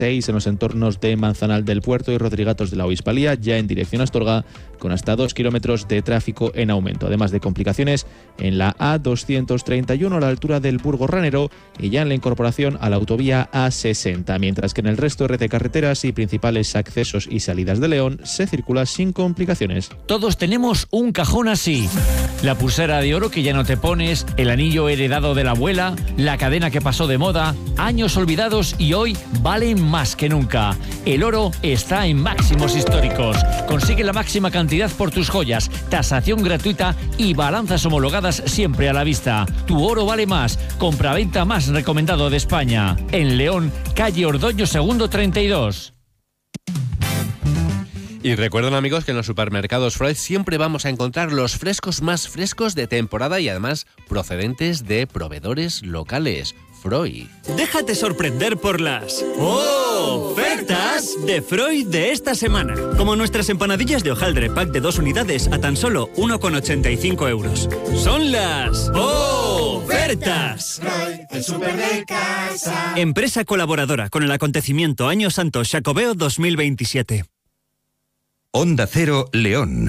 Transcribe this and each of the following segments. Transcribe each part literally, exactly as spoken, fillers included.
seis en los entornos de Manzanal del Puerto y Rodrigatos de la Obispalía, ya en dirección a Astorga, con hasta dos kilómetros de tráfico en aumento, además de complicaciones en la A doscientos treinta y uno a la altura del Burgo Ranero y ya en la incorporación a la autovía A sesenta, mientras que en el resto de red de carreteras y principales accesos y salidas de León se circula sin complicaciones. Todos tenemos un cajón así: la pulsera de oro que ya no te pones, el anillo heredado de la abuela, la cadena que pasó de moda, años olvidados y hoy valen más que nunca. El oro está en máximos históricos. Consigue la máxima cantidad por tus joyas, tasación gratuita y balanzas homologadas siempre a la vista. Tu oro vale más. Compraventa más recomendado de España. En León, calle Ordoño Segundo treinta y dos. Y recuerden, amigos, que en los supermercados Freud siempre vamos a encontrar los frescos más frescos de temporada y además procedentes de proveedores locales. Freud. Déjate sorprender por las ofertas de Freud de esta semana. Como nuestras empanadillas de hojaldre pack de dos unidades a tan solo uno con ochenta y cinco euros. Son las ofertas. Freud, el súper de casa. Empresa colaboradora con el acontecimiento Año Santo Xacobeo dos mil veintisiete. Onda Cero, León.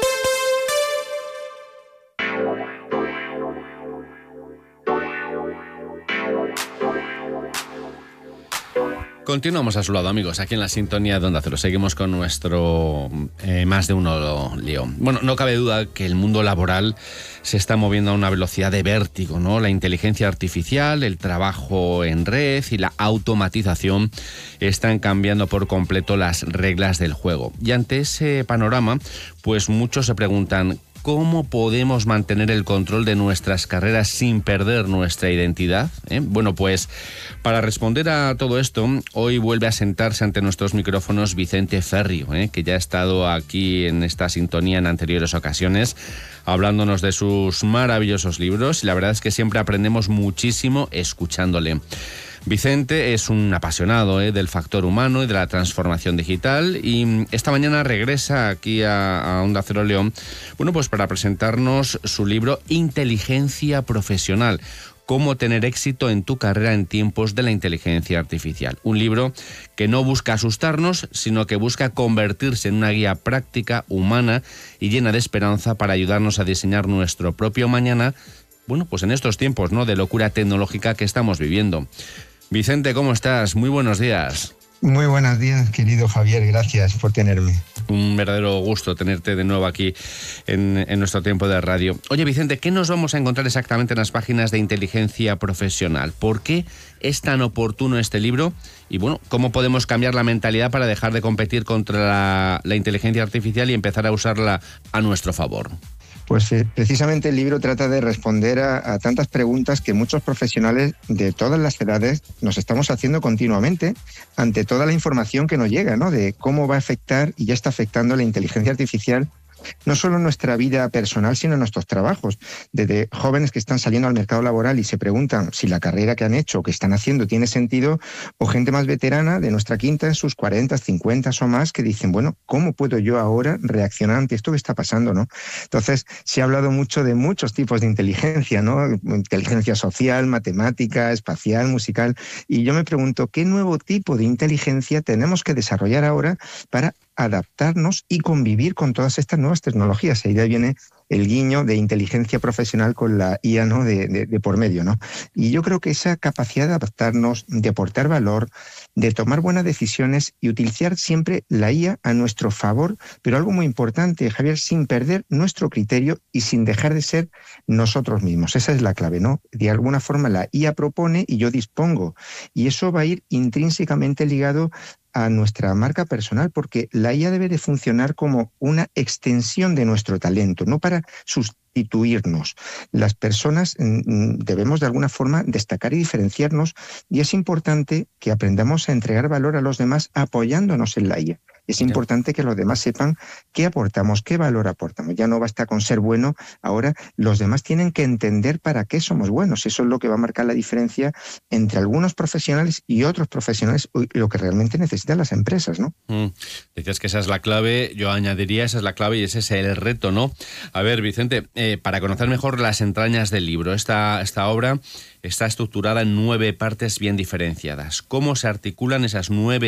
Continuamos a su lado, amigos, aquí en la sintonía de Onda Cero. Seguimos con nuestro eh, Más de Uno Lío. Bueno, no cabe duda que el mundo laboral se está moviendo a una velocidad de vértigo, ¿no? La inteligencia artificial, el trabajo en red y la automatización están cambiando por completo las reglas del juego. Y ante ese panorama, pues muchos se preguntan: ¿cómo podemos mantener el control de nuestras carreras sin perder nuestra identidad? ¿Eh? Bueno, pues para responder a todo esto, hoy vuelve a sentarse ante nuestros micrófonos Vicente Ferrio, ¿eh? que ya ha estado aquí en esta sintonía en anteriores ocasiones, hablándonos de sus maravillosos libros, y la verdad es que siempre aprendemos muchísimo escuchándole. Vicente es un apasionado ¿eh? del factor humano y de la transformación digital, y esta mañana regresa aquí a, a Onda Cero León, bueno, pues para presentarnos su libro Inteligencia Profesional: cómo tener éxito en tu carrera en tiempos de la inteligencia artificial. Un libro que no busca asustarnos, sino que busca convertirse en una guía práctica, humana y llena de esperanza para ayudarnos a diseñar nuestro propio mañana, bueno, pues en estos tiempos, ¿no?, de locura tecnológica que estamos viviendo. Vicente, ¿cómo estás? Muy buenos días. Muy buenos días, querido Javier, gracias por tenerme. Un verdadero gusto tenerte de nuevo aquí en, en nuestro tiempo de radio. Oye, Vicente, ¿qué nos vamos a encontrar exactamente en las páginas de Inteligencia Profesional? ¿Por qué es tan oportuno este libro? Y bueno, ¿cómo podemos cambiar la mentalidad para dejar de competir contra la, la inteligencia artificial y empezar a usarla a nuestro favor? Pues eh, precisamente el libro trata de responder a, a tantas preguntas que muchos profesionales de todas las edades nos estamos haciendo continuamente ante toda la información que nos llega, ¿no?, de cómo va a afectar y ya está afectando la inteligencia artificial no solo nuestra vida personal, sino nuestros trabajos. Desde jóvenes que están saliendo al mercado laboral y se preguntan si la carrera que han hecho o que están haciendo tiene sentido, o gente más veterana de nuestra quinta, en sus cuarenta, cincuenta o más, que dicen, bueno, ¿cómo puedo yo ahora reaccionar ante esto que está pasando, ¿no? Entonces, se ha hablado mucho de muchos tipos de inteligencia, ¿no? Inteligencia social, matemática, espacial, musical, y yo me pregunto, ¿qué nuevo tipo de inteligencia tenemos que desarrollar ahora para adaptarnos y convivir con todas estas nuevas tecnologías? Ahí de ahí viene el guiño de inteligencia profesional con la I A, ¿no?, de, de, de por medio, ¿no? Y yo creo que esa capacidad de adaptarnos, de aportar valor, de tomar buenas decisiones y utilizar siempre la I A a nuestro favor, pero algo muy importante, Javier, sin perder nuestro criterio y sin dejar de ser nosotros mismos. Esa es la clave, ¿no? De alguna forma la I A propone y yo dispongo, y eso va a ir intrínsecamente ligado a nuestra marca personal, porque la I A debe de funcionar como una extensión de nuestro talento, no para sustituirnos. Las personas debemos de alguna forma destacar y diferenciarnos, y es importante que aprendamos a entregar valor a los demás apoyándonos en la I A. Es importante que los demás sepan qué aportamos, qué valor aportamos. Ya no basta con ser bueno, ahora los demás tienen que entender para qué somos buenos. Eso es lo que va a marcar la diferencia entre algunos profesionales y otros profesionales, lo que realmente necesitan las empresas, ¿no? Mm. Decías que esa es la clave, yo añadiría esa es la clave y ese es el reto, ¿no? A ver, Vicente, eh, para conocer mejor las entrañas del libro, esta, esta obra está estructurada en nueve partes bien diferenciadas. ¿Cómo se articulan esas nueve